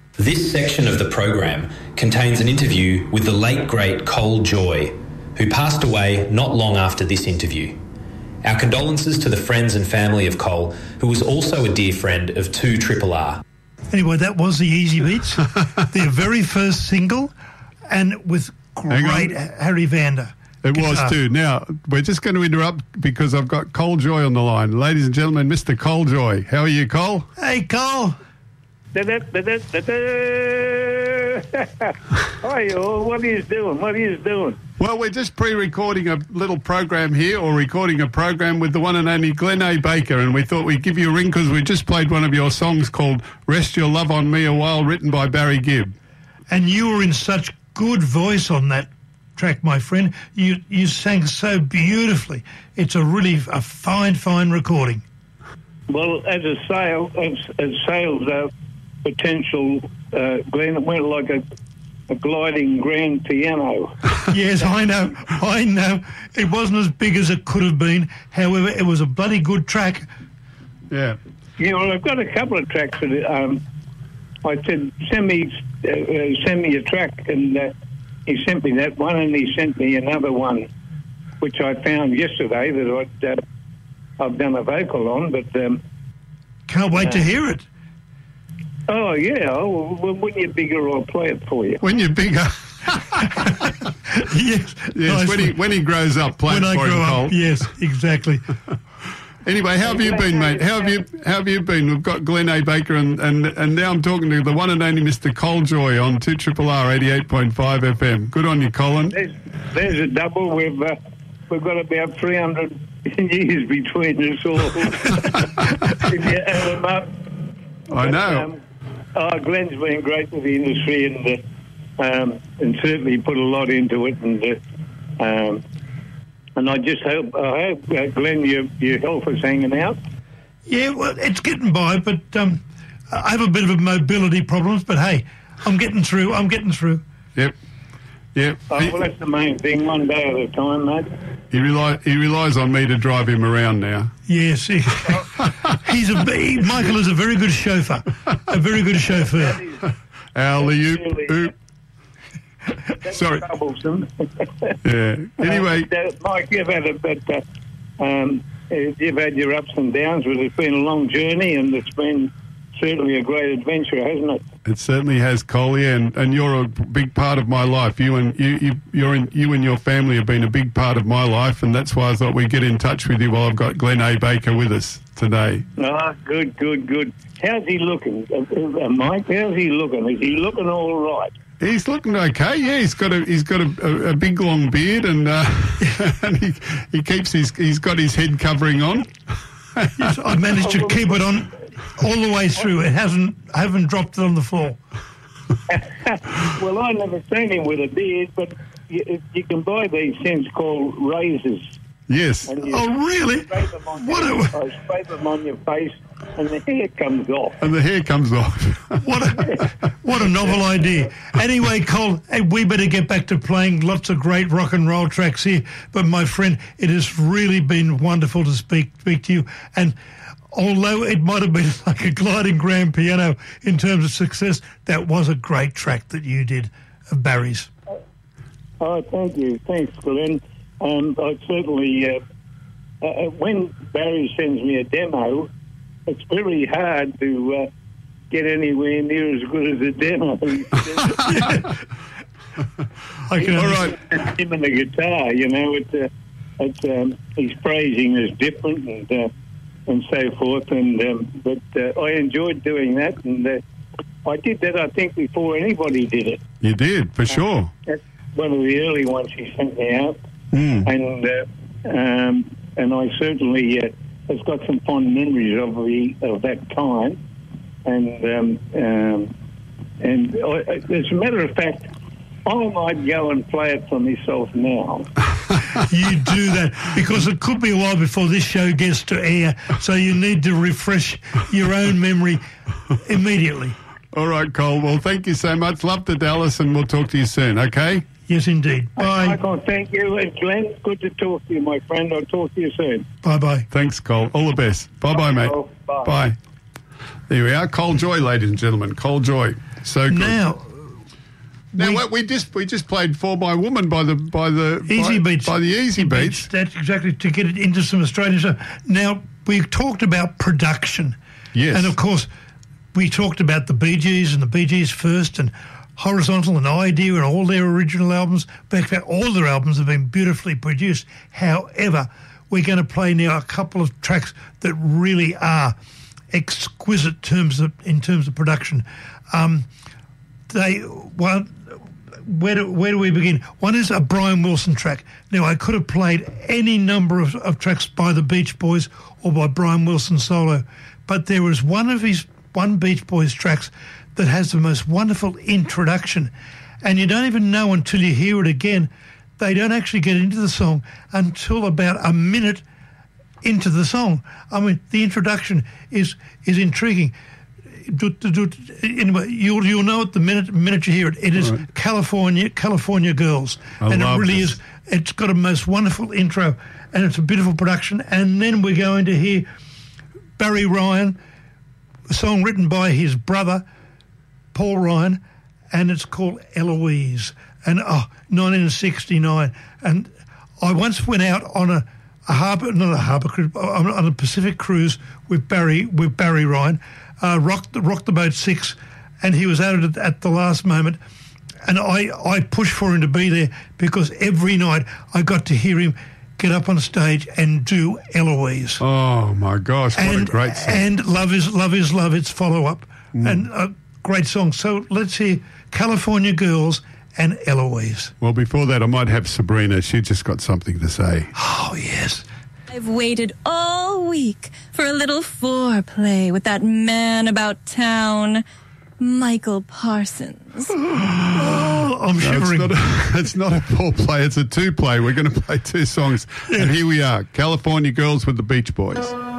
This section of the program contains an interview with the late great Col Joye, who passed away not long after this interview. Our condolences to the friends and family of Col, who was also a dear friend of 2RRR. Anyway, that was the Easy Beats, their very first single, and with great Harry Vander. It was too. Now, we're just going to interrupt because I've got Col Joye on the line. Ladies and gentlemen, Mr. Col Joye. How are you, Col? Hey, Col. Hi, all. What are you doing? Well, we're just pre-recording a little program here, or recording a program with the one and only Glenn A. Baker, and we thought we'd give you a ring because we just played one of your songs called Rest Your Love on Me a While, written by Barry Gibb. And you were in such good voice on that track, my friend. You sang so beautifully. It's a fine recording. Well, as sales potential, Glenn, it went like a gliding grand piano. Yes, I know. It wasn't as big as it could have been. However, it was a bloody good track. Yeah. Yeah, well, I've got a couple of tracks that I said, send me a track, and he sent me that one, and he sent me another one, which I found yesterday that I've done a vocal on, but... Can't wait to hear it. Oh, yeah. Oh, well, when you're bigger, I'll play it for you. When you're bigger. Yes. Yes, when he grows up, play it for him, Col. Yes, exactly. Anyway, how have you been, mate? How have you been? We've got Glenn A. Baker and now I'm talking to the one and only Mr. Col Joye on 2RRR 88.5 FM. Good on you, Colin. There's a double. We've got about 300 years between us all. If you add them up. I know. Glenn's been great with the industry and certainly put a lot into it, and I just hope Glenn, your health is hanging out. Yeah, well, it's getting by, but I have a bit of mobility problems, but hey, I'm getting through. Yep. Oh, well, that's the main thing. One day at a time, mate. He relies on me to drive him around now. Yes, Michael is a very good chauffeur. A very good chauffeur. Alley-oop. Sorry. Troublesome. Yeah. Anyway, Mike, you've had your ups and downs, but it's been a long journey, and it's been certainly a great adventure, hasn't it? It certainly has, Col, and you're a big part of my life. You and your family have been a big part of my life, and that's why I thought we'd get in touch with you while I've got Glenn A. Baker with us today. Oh, good. How's he looking, Mike? How's he looking? Is he looking all right? He's looking okay. Yeah, he's got a big long beard, and and he's got his head covering on. Yes, I managed to keep it on all the way through. I haven't dropped it on the floor. Well, I never seen him with a beard, but you can buy these things called razors. Yes. Oh, really? I spray them on your face, and the hair comes off. What a novel idea. Anyway, Col, hey, we better get back to playing lots of great rock and roll tracks here. But, my friend, it has really been wonderful to speak to you. And although it might have been like a gliding grand piano in terms of success, that was a great track that you did of Barry's. Oh, thank you. Thanks, Glenn. I certainly, when Barry sends me a demo, it's very hard to get anywhere near as good as a demo. I can all right. Him and the guitar, you know, his phrasing is different and so forth. But I enjoyed doing that, and I did that, I think, before anybody did it. You did, for sure. That's one of the early ones he sent me out. And I certainly has got some fond memories of that time, and as a matter of fact, I might go and play it for myself now. You do that because it could be a while before this show gets to air, so you need to refresh your own memory immediately. All right, Col. Well, thank you so much. Love to Dallas, and we'll talk to you soon. Okay. Yes, indeed. Bye. Michael, thank you. And Glenn, good to talk to you, my friend. I'll talk to you soon. Bye-bye. Thanks, Col. All the best. Bye-bye, mate. Bye. Bye. There we are. Col Joye, ladies and gentlemen. Col Joye. So good. Now what we just played "For My Woman" by the Easy Beats. By the Easy Beats. That's exactly to get it into some Australian stuff. Now we talked about production. Yes. And of course we talked about the Bee Gees and the Bee Gees First and Horizontal and Idea and all their original albums. In fact, all their albums have been beautifully produced. However, we're going to play now a couple of tracks that really are exquisite in terms of production. Where do we begin? One is a Brian Wilson track. Now, I could have played any number of tracks by the Beach Boys or by Brian Wilson solo, but there was one Beach Boys tracks that has the most wonderful introduction, and you don't even know until you hear it again. They don't actually get into the song until about a minute into the song. I mean, the introduction is intriguing. Anyway, you'll know it the minute you hear it. It is right. California Girls, and it really is. It's got a most wonderful intro, and it's a beautiful production. And then we're going to hear Barry Ryan, a song written by his brother Paul Ryan, and it's called Eloise. And 1969. And I once went out on on a Pacific cruise with Barry Ryan, rocked the boat 6, and he was out at the last moment. And I pushed for him to be there because every night I got to hear him get up on stage and do Eloise. Oh my gosh, what a great song. And Love is Love, its follow-up. And a great song. So let's hear California Girls and Eloise. Well, before that, I might have Sabrina. She just got something to say. Oh, yes. I've waited all week for a little foreplay with that man about town, Michael Parsons. Oh, I'm shivering. It's not a foreplay, it's a two-play. We're going to play two songs. And here we are, California Girls with the Beach Boys.